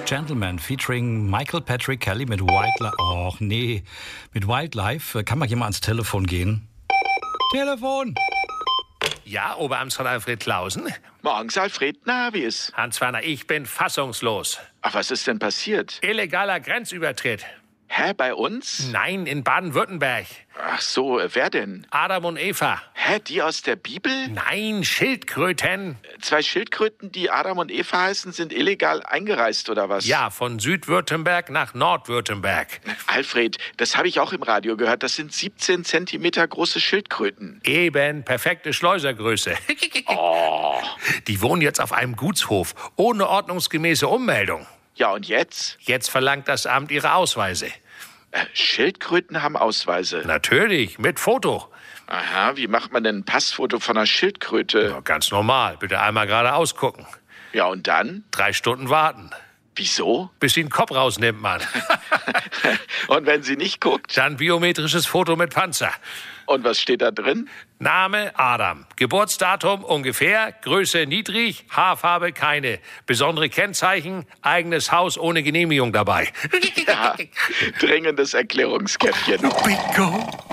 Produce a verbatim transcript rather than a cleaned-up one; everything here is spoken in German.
Gentleman featuring Michael Patrick Kelly mit Wildlife. Och nee, mit Wildlife. Kann mal jemand ans Telefon gehen? Telefon! Ja, Oberamtsrat Alfred Clausen? Morgens, Alfred. Na, wie ist? Hans-Werner, ich bin fassungslos. Ach, was ist denn passiert? Illegaler Grenzübertritt. Hä, bei uns? Nein, in Baden-Württemberg. Ach so, wer denn? Adam und Eva. Hä, die aus der Bibel? Nein, Schildkröten. Zwei Schildkröten, die Adam und Eva heißen, sind illegal eingereist, oder was? Ja, von Südwürttemberg nach Nordwürttemberg. Alfred, das habe ich auch im Radio gehört. Das sind siebzehn Zentimeter große Schildkröten. Eben, perfekte Schleusergröße. Oh. Die wohnen jetzt auf einem Gutshof, ohne ordnungsgemäße Ummeldung. Ja, und jetzt? Jetzt verlangt das Amt ihre Ausweise. Äh, Schildkröten haben Ausweise. Natürlich, mit Foto. Aha, wie macht man denn ein Passfoto von einer Schildkröte? Ja, ganz normal. Bitte einmal geradeaus gucken. Ja, und dann? Drei Stunden warten. Wieso? Bis sie den Kopf rausnimmt, Mann. Und wenn sie nicht guckt? Dann biometrisches Foto mit Panzer. Und was steht da drin? Name Adam. Geburtsdatum ungefähr. Größe niedrig. Haarfarbe keine. Besondere Kennzeichen. Eigenes Haus ohne Genehmigung dabei. Ja, dringendes Erklärungskäppchen. Bingo.